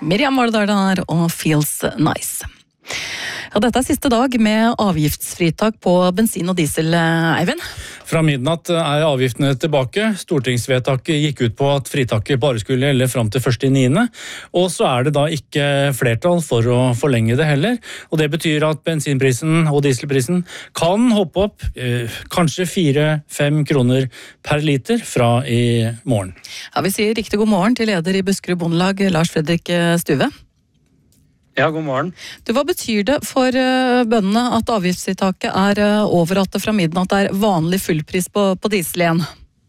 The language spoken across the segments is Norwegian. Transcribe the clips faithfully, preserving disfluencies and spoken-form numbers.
Miriam var det der og Feels Nice. Ja, dette er siste dag med avgiftsfritak på bensin og diesel, Eivind. Fra midnatt er avgiftene tilbake. Stortingsvedtaket gikk ut på at fritaket bare skulle gjelde frem til første niende, og så er det da ikke flertall for å forlenge det heller. Og det betyr at bensinprisen og dieselprisen kan hoppe opp eh, kanskje fire-fem kroner per liter fra i morgen. Ja, vi sier riktig god morgen til leder i Buskerud Bondelag, Lars Fredrik Stuve. Ja, god morgen. Du, hva betyr det for bøndene at avgiftsfritaket er over, at det fra midnatt er vanlig fullpris på, på diesel igjen?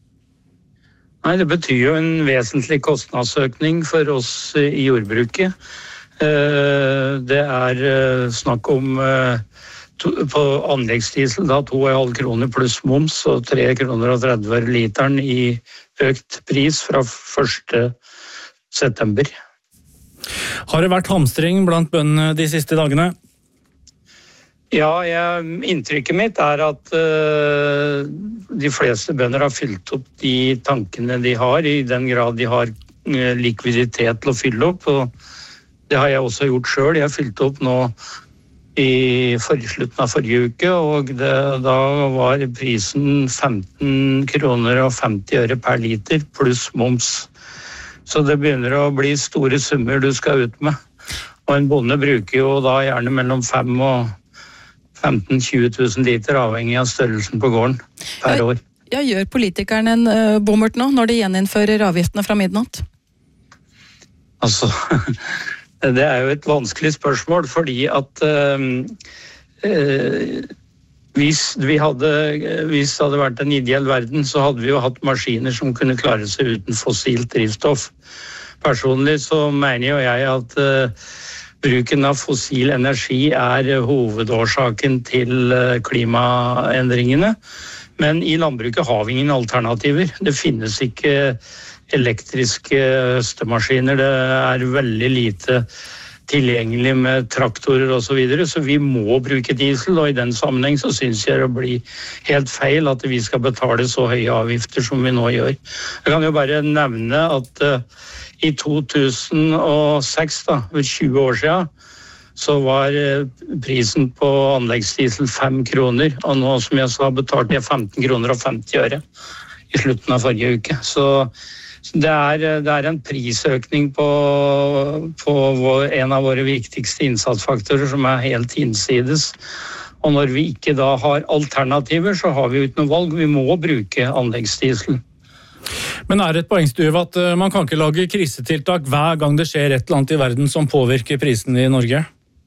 Nei, det betyr jo en vesentlig kostnadsøkning for oss i jordbruket. Det er snakk om på anleggsdiesel da to komma fem kroner pluss moms og tre kroner og tretti øre literen i økt pris fra første september. Har det vært hamstring blant bøndene de siste dagene? Ja, jeg, inntrykket mitt er at uh, de fleste bønder har fylt opp de tankene de har, i den grad de har uh, likviditet til å fylle opp. Og det har jeg også gjort selv. Jeg fylte opp nå i forrige, slutten av forrige uke, og det, da var prisen femten kroner og femti øre per liter pluss moms. Så det begynner å bli store summer du skal ut med. Og en bonde bruker jo da gjerne mellom fem og femten til tjue tusen liter, avhengig av størrelsen på gården per år. Ja, gjør politikerne en uh, bommert nå, når de gjeninnfører avgiftene fra midnatt? Altså, det er jo et vanskelig spørsmål, fordi at uh, uh, Hvis, vi hadde, hvis det hadde vært en ideell verden, så hadde vi jo hatt maskiner som kunne klare seg uten fossilt drivstoff. Personlig så mener jo jeg at uh, bruken av fossil energi er hovedårsaken til uh, klimaendringene. Men i landbruket har vi ingen alternativer. Det finnes ikke elektriske høstemaskiner. Det er veldig lite tilgjengelig med traktorer og så videre, så vi må bruke diesel, og i den sammenheng så synes jeg det blir helt feil at vi skal betale så høye avgifter som vi nå gjør. Jeg kan jo bare nevne at uh, i to tusen og seks, da, for tjue år siden, så var uh, prisen på anleggsdiesel fem kroner, og nå som jeg sa betalte jeg femten kroner og femti øre i slutten av forrige uke. Så Det er, det er en prisøkning på, på vår, en av våre viktigste innsatsfaktorer som er helt hinsides. Og når vi ikke da har alternativer, så har vi jo ikke noe valg. Vi må bruke anleggsdiesel. Men er det et poengstue at man kan ikke lage krisetiltak hver gang det skjer et eller annet i verden som påvirker prisene i Norge?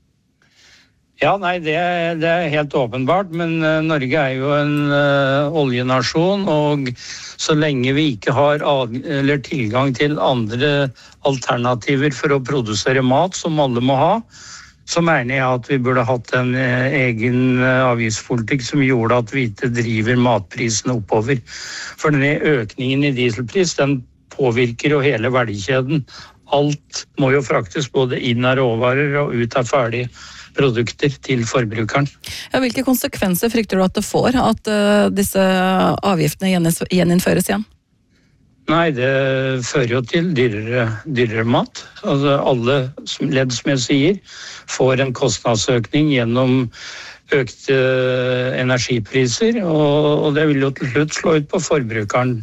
Ja, nei, det, det er helt åpenbart, men uh, Norge er jo en uh, oljenasjon, og så lenge vi ikke har ad, eller tilgang til andre alternativer for å produsere mat, som alle må ha, så mener jeg at vi burde hatt en uh, egen uh, avgiftspolitikk som gjorde at vi ikke driver matprisene oppover. For denne økningen i dieselpris, den påvirker jo hele verdikjeden. Alt må jo fraktes både inn av råvarer og ut av ferdige produkter til forbrukeren. Ja, hvilke konsekvenser frykter du at det får at uh, disse avgiftene gjeninnføres igjen? Nei, det fører jo til dyrere, dyrere mat. Altså, alle ledd, som jeg sier, får en kostnadsøkning gjennom økte energipriser, og, og det vil jo til slutt slå ut på forbrukeren.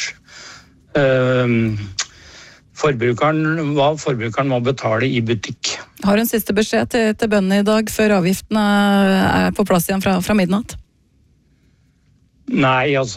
Uh, Forbrukeren, hva forbrukeren må betale i butikk. Har du en siste beskjed til, til bøndene i dag, før avgiftene er på plass igjen fra, fra midnatt? Nei, altså